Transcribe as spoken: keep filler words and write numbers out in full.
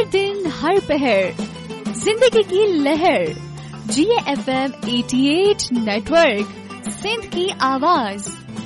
हर दिन हर पहर जिंदगी की लहर। जी एफ एम अठासी नेटवर्क, सिंध की आवाज।